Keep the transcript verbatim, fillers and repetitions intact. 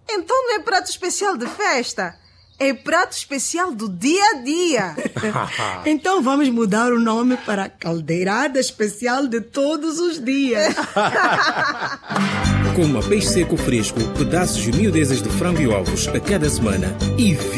Então não é prato especial de festa, é prato especial do dia a dia. Então vamos mudar o nome para caldeirada especial de todos os dias. Coma peixe seco fresco, pedaços e miudezas de frango e ovos a cada semana e